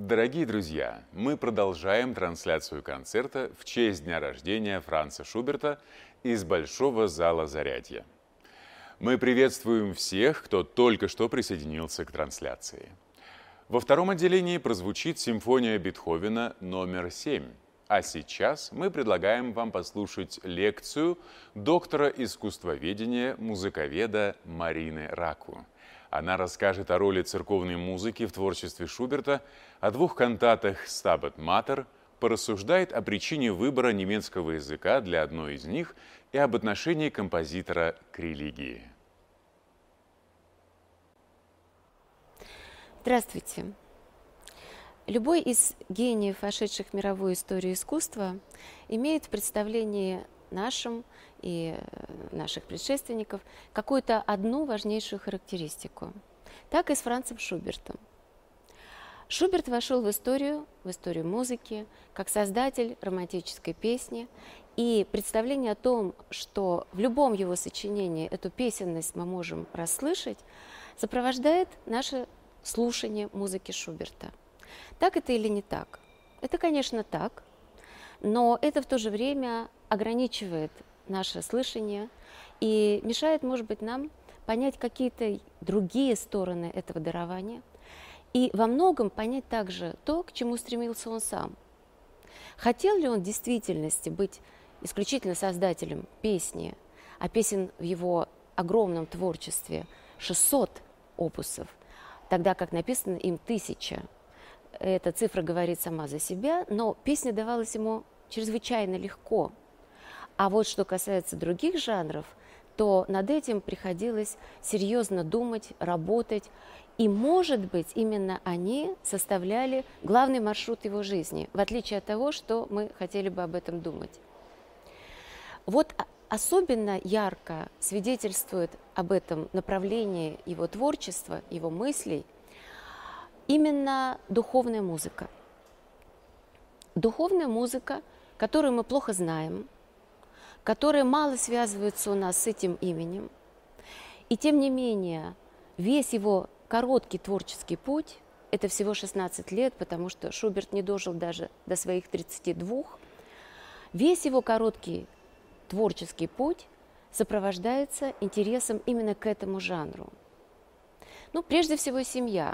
Дорогие друзья, мы продолжаем трансляцию концерта в честь дня рождения Франца Шуберта из Большого зала Зарядье. Мы приветствуем всех, кто только что присоединился к трансляции. Во втором отделении прозвучит симфония Бетховена номер 7. А сейчас мы предлагаем вам послушать лекцию доктора искусствоведения, музыковеда Марины Раку. Она расскажет о роли церковной музыки в творчестве Шуберта, о двух кантатах «Стабат Матер», порассуждает о причине выбора немецкого языка для одной из них и об отношении композитора к религии. Здравствуйте. Любой из гениев, вошедших в мировую историю искусства, имеет в представлении нашем и наших предшественников какую-то одну важнейшую характеристику. Так и с Францем Шубертом. Шуберт вошел в историю музыки, как создатель романтической песни, и представление о том, что в любом его сочинении эту песенность мы можем расслышать, сопровождает наше слушание музыки Шуберта. Так это или не так? Это, конечно, так, но это в то же время ограничивает наше слышание и мешает, может быть, нам понять какие-то другие стороны этого дарования и во многом понять также то, к чему стремился он сам. Хотел ли он в действительности быть исключительно создателем песни, а песен в его огромном творчестве 600 опусов, тогда как написано им 1000. Эта цифра говорит сама за себя, но песня давалась ему чрезвычайно легко. А вот что касается других жанров, то над этим приходилось серьезно думать, работать. И, может быть, именно они составляли главный маршрут его жизни, в отличие от того, что мы хотели бы об этом думать. Вот особенно ярко свидетельствует об этом направлении его творчества, его мыслей, именно духовная музыка. Духовная музыка, которую мы плохо знаем, которая мало связывается у нас с этим именем. И тем не менее, весь его короткий творческий путь, это всего 16 лет, потому что Шуберт не дожил даже до своих 32, весь его короткий творческий путь сопровождается интересом именно к этому жанру. Ну, прежде всего, семья.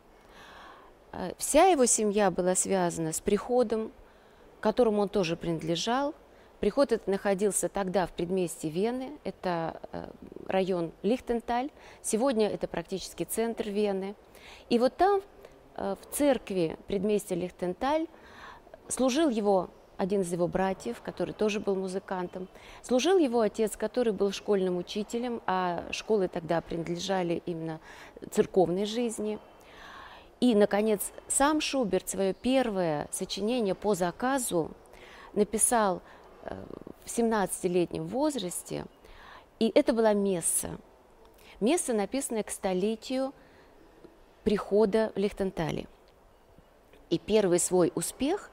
Вся его семья была связана с приходом, к которому он тоже принадлежал. Приход этот находился тогда в предместье Вены, это район Лихтенталь, сегодня это практически центр Вены. И вот там, в церкви предместья Лихтенталь, служил один из его братьев, который тоже был музыкантом, служил его отец, который был школьным учителем, а школы тогда принадлежали именно церковной жизни. И, наконец, сам Шуберт свое первое сочинение по заказу написал в 17-летнем возрасте, и это была месса. Месса, написанная к столетию прихода в Лихтентале. И первый свой успех,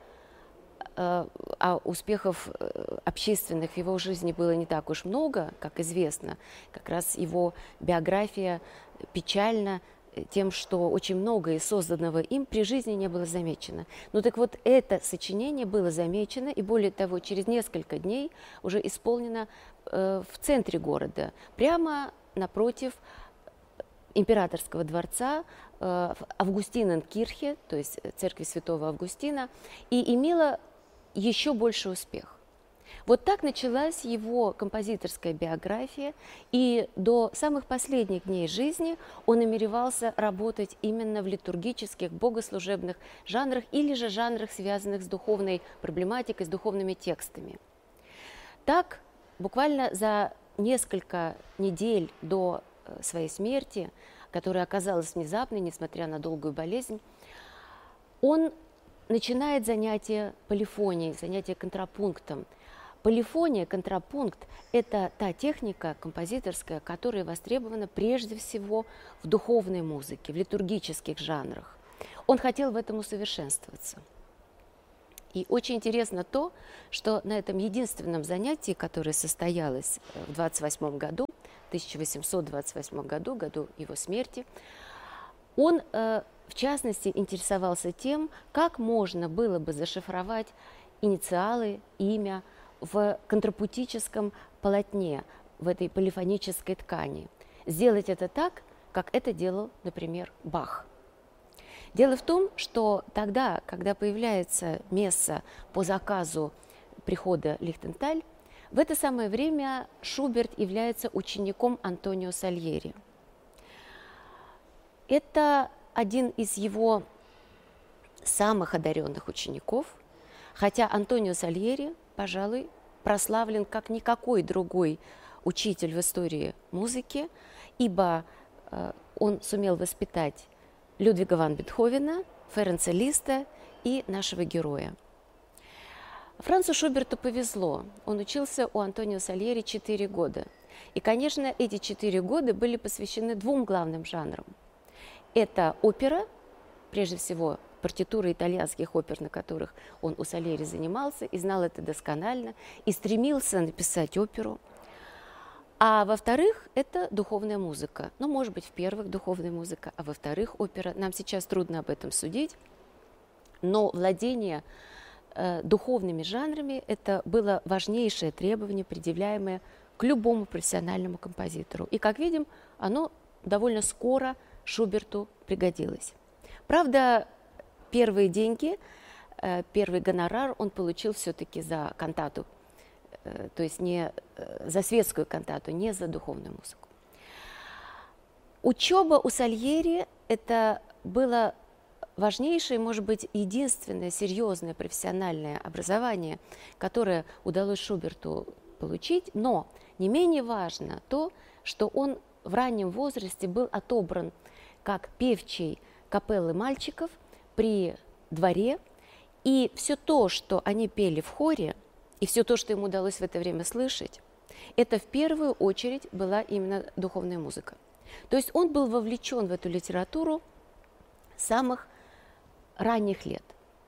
а успехов общественных в его жизни было не так уж много, как известно, как раз его биография печальна тем, что очень многое созданного им при жизни не было замечено. Ну так вот, это сочинение было замечено, и более того, через несколько дней уже исполнено в центре города, прямо напротив императорского дворца в Августиненкирхе, то есть церкви святого Августина, и имело еще больше успех. Вот так началась его композиторская биография, и до самых последних дней жизни он намеревался работать именно в литургических, богослужебных жанрах или же жанрах, связанных с духовной проблематикой, с духовными текстами. Так, буквально за несколько недель до своей смерти, которая оказалась внезапной, несмотря на долгую болезнь, он начинает занятия полифонией, занятия контрапунктом. Полифония, контрапункт – это та техника композиторская, которая востребована прежде всего в духовной музыке, в литургических жанрах. Он хотел в этом усовершенствоваться. И очень интересно то, что на этом единственном занятии, которое состоялось в 28 году, 1828 году, году его смерти, он в частности, интересовался тем, как можно было бы зашифровать инициалы, имя в контрапутическом полотне, в этой полифонической ткани. Сделать это так, как это делал, например, Бах. Дело в том, что тогда, когда появляется месса по заказу прихода Лихтенталь, в это самое время Шуберт является учеником Антонио Сальери. Это один из его самых одаренных учеников, хотя Антонио Сальери, пожалуй, прославлен как никакой другой учитель в истории музыки, ибо он сумел воспитать Людвига ван Бетховена, Ференца Листа и нашего героя. Францу Шуберту повезло. Он учился у Антонио Сальери 4 года. И, конечно, эти 4 года были посвящены двум главным жанрам. Это опера, прежде всего партитуры итальянских опер, на которых он у Сальери занимался, и знал это досконально, и стремился написать оперу. А во-вторых, это духовная музыка. Ну, может быть, в-первых, духовная музыка, а во-вторых, опера. Нам сейчас трудно об этом судить, но владение духовными жанрами – это было важнейшее требование, предъявляемое к любому профессиональному композитору. И, как видим, оно довольно скоро Шуберту пригодилось. Правда, первые деньги, первый гонорар он получил все-таки за кантату, то есть не за светскую кантату, не за духовную музыку. Учеба у Сальери – это было важнейшее, может быть, единственное серьезное профессиональное образование, которое удалось Шуберту получить, но не менее важно то, что он в раннем возрасте был отобран как певчий капеллы мальчиков при дворе, и все то, что они пели в хоре, и все то, что ему удалось в это время слышать, это в первую очередь была именно духовная музыка. То есть он был вовлечен в эту литературу с самых ранних лет.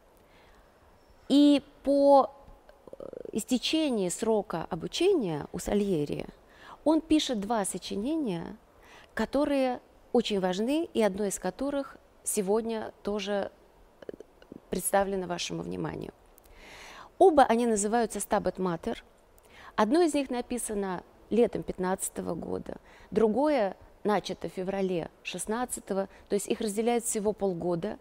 И по истечении срока обучения у Сальери он пишет 2 сочинения, которые очень важны, и одно из которых сегодня тоже представлено вашему вниманию. Оба они называются «Стабат Матер». Одно из них написано летом 15 года, другое начато в феврале 16-го, то есть их разделяет всего полгода.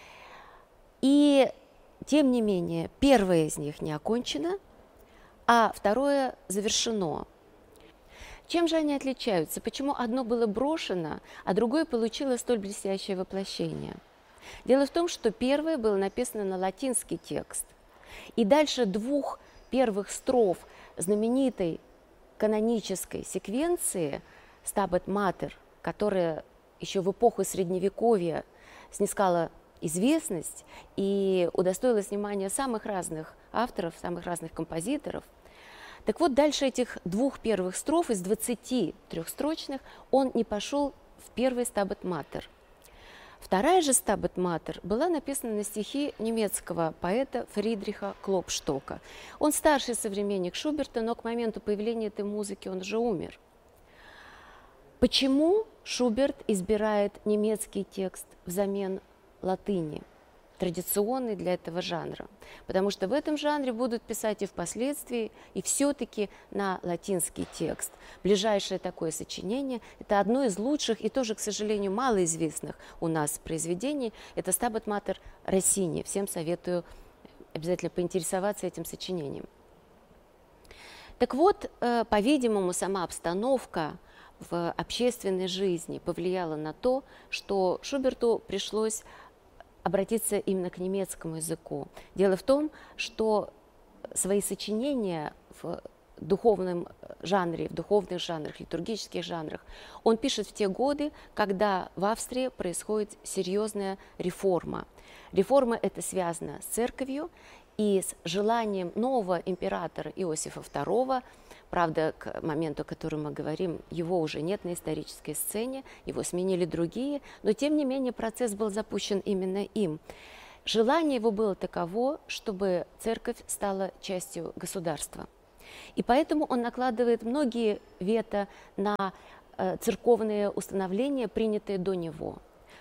И, тем не менее, первое из них не окончено, а второе завершено. Чем же они отличаются? Почему одно было брошено, а другое получило столь блестящее воплощение? Дело в том, что первое было написано на латинский текст, и дальше 2 первых строф знаменитой канонической секвенции «Стабат Матер», которая еще в эпоху Средневековья снискала известность и удостоилась внимания самых разных авторов, самых разных композиторов. Так вот, дальше этих 2 первых строф из 23-строчных он не пошел в первый «Стабат Матер». Вторая же «Стабат Матер» была написана на стихи немецкого поэта Фридриха Клопштока. Он старший современник Шуберта, но к моменту появления этой музыки он уже умер. Почему Шуберт избирает немецкий текст взамен латыни, традиционный для этого жанра? Потому что в этом жанре будут писать и впоследствии, и все-таки на латинский текст. Ближайшее такое сочинение – это одно из лучших и тоже, к сожалению, малоизвестных у нас произведений. Это «Стабат Матер» Россини. Всем советую обязательно поинтересоваться этим сочинением. Так вот, по-видимому, сама обстановка в общественной жизни повлияла на то, что Шуберту пришлось обратиться именно к немецкому языку. Дело в том, что свои сочинения в духовном жанре, в духовных жанрах, литургических жанрах он пишет в те годы, когда в Австрии происходит серьезная реформа. Реформа эта связана с церковью и с желанием нового императора Иосифа II. Правда, к моменту, о котором мы говорим, его уже нет на исторической сцене, его сменили другие, но тем не менее процесс был запущен именно им. Желание его было таково, чтобы церковь стала частью государства. И поэтому он накладывает многие вето на церковные установления, принятые до него.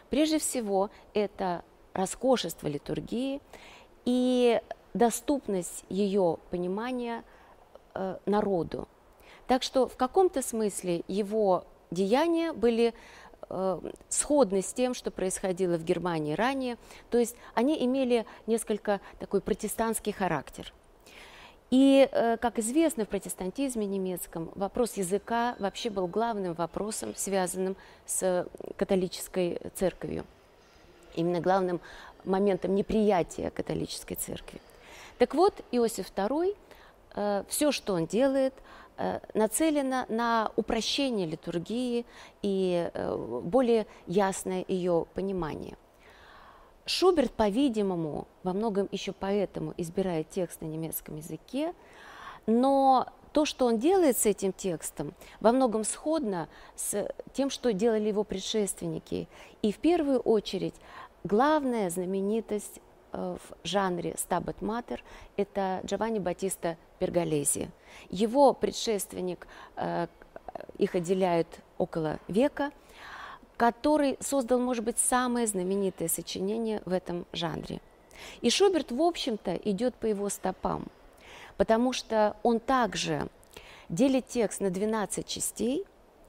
Прежде всего, это роскошество литургии и доступность ее понимания народу. Так что в каком-то смысле его деяния были сходны с тем, что происходило в Германии ранее, то есть они имели несколько такой протестантский характер. И, как известно, в протестантизме немецком вопрос языка вообще был главным вопросом, связанным с католической церковью, именно главным моментом неприятия католической церкви. Так вот, Иосиф II, все, что он делает, нацелено на упрощение литургии и более ясное ее понимание. Шуберт, по-видимому, во многом еще поэтому избирает текст на немецком языке, но то, что он делает с этим текстом, во многом сходно с тем, что делали его предшественники. И в первую очередь главная знаменитость в жанре Stabat Mater – это Джованни Баттиста Перголези. Его предшественник, их отделяют около века, который создал, может быть, самое знаменитое сочинение в этом жанре. И Шуберт, в общем-то, идет по его стопам, потому что он также делит текст на 12 частей.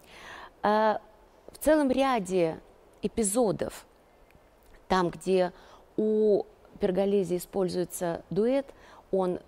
В целом ряде эпизодов, там, где у Перголези используется дуэт, он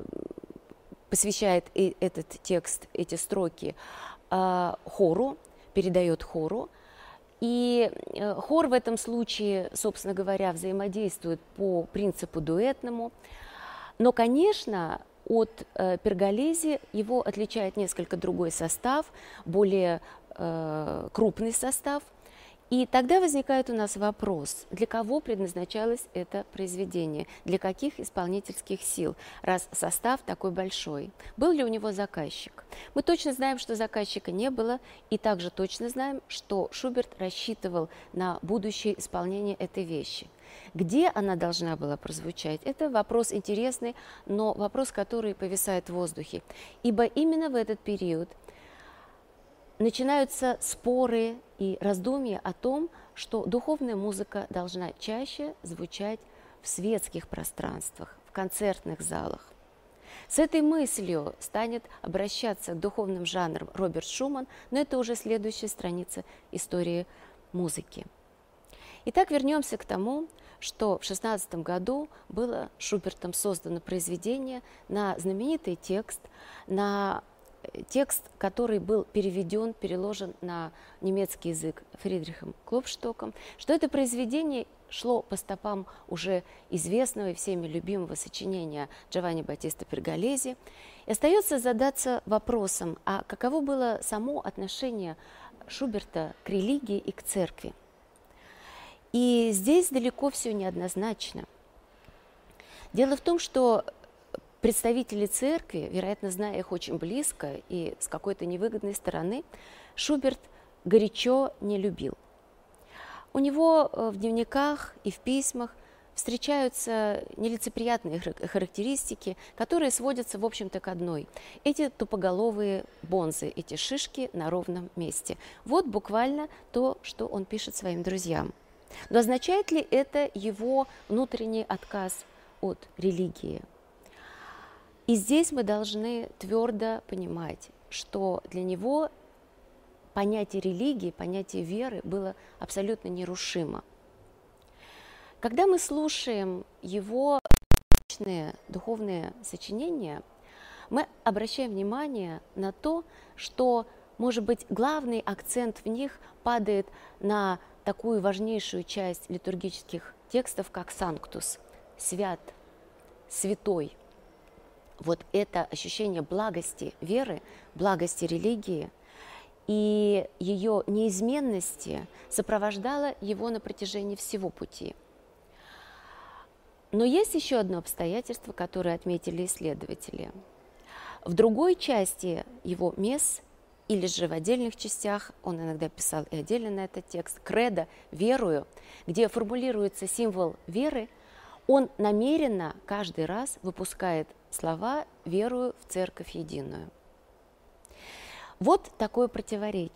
посвящает этот текст, эти строки хору, передает хору. И хор в этом случае, собственно говоря, взаимодействует по принципу дуэтному. Но, конечно, от Перголези его отличает несколько другой состав, более крупный состав. И тогда возникает у нас вопрос, для кого предназначалось это произведение, для каких исполнительских сил, раз состав такой большой. Был ли у него заказчик? Мы точно знаем, что заказчика не было, и также точно знаем, что Шуберт рассчитывал на будущее исполнение этой вещи. Где она должна была прозвучать, это вопрос интересный, но вопрос, который повисает в воздухе. Ибо именно в этот период начинаются споры и раздумья о том, что духовная музыка должна чаще звучать в светских пространствах, в концертных залах. С этой мыслью станет обращаться к духовным жанрам Роберт Шуман, но это уже следующая страница истории музыки. Итак, вернемся к тому, что в 16 году было Шубертом создано произведение на знаменитый текст, на текст, который был переложен на немецкий язык Фридрихом Клопштоком, что это произведение шло по стопам уже известного и всеми любимого сочинения Джованни Баттиста Перголези. И остается задаться вопросом, а каково было само отношение Шуберта к религии и к церкви? И здесь далеко все неоднозначно. Дело в том, что представители церкви, вероятно, зная их очень близко и с какой-то невыгодной стороны, Шуберт горячо не любил. У него в дневниках и в письмах встречаются нелицеприятные характеристики, которые сводятся, в общем-то, к одной. Эти тупоголовые бонзы, эти шишки на ровном месте. Вот буквально то, что он пишет своим друзьям. Но означает ли это его внутренний отказ от религии? И здесь мы должны твердо понимать, что для него понятие религии, понятие веры было абсолютно нерушимо. Когда мы слушаем его личные духовные сочинения, мы обращаем внимание на то, что, может быть, главный акцент в них падает на такую важнейшую часть литургических текстов, как «санктус» – «свят», «святой». Вот это ощущение благости веры, благости религии и ее неизменности сопровождало его на протяжении всего пути. Но есть еще одно обстоятельство, которое отметили исследователи. В другой части его месс, или же в отдельных частях, он иногда писал и отдельно на этот текст, «Кредо, верую», где формулируется символ веры, он намеренно каждый раз выпускает слова «верую в церковь единую». Вот такое противоречие.